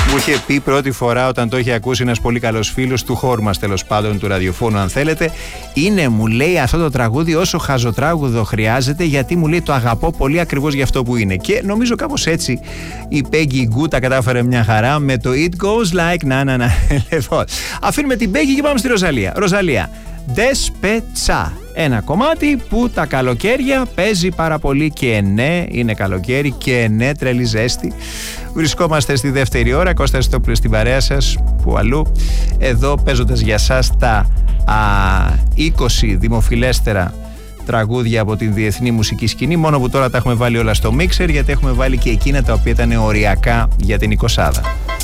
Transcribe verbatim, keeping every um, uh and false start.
Μου είχε πει πρώτη φορά όταν το είχε ακούσει ένας πολύ καλός φίλος του χώρου μας, τέλος πάντων του ραδιοφώνου αν θέλετε. Είναι, μου λέει, αυτό το τραγούδι όσο χαζοτράγουδο χρειάζεται, γιατί μου λέει το αγαπώ πολύ ακριβώς για αυτό που είναι. Και νομίζω κάπως έτσι η Peggy Gou τα κατάφερε μια χαρά με το It Goes Like να να να. Λοιπόν, αφήνουμε την Peggy και πάμε στη Ροζαλία. Ροζαλία, Despecha. Ένα κομμάτι που τα καλοκαίρια παίζει πάρα πολύ και ναι, είναι καλοκαίρι και ναι, τρελή ζέστη. Βρισκόμαστε στη δεύτερη ώρα, Κώστας Στόπουλος στην παρέα σας, που αλλού, εδώ παίζοντας για σας τα α, είκοσι δημοφιλέστερα τραγούδια από την διεθνή μουσική σκηνή, μόνο που τώρα τα έχουμε βάλει όλα στο μίξερ, γιατί έχουμε βάλει και εκείνα τα οποία ήταν οριακά για την εικοσάδα.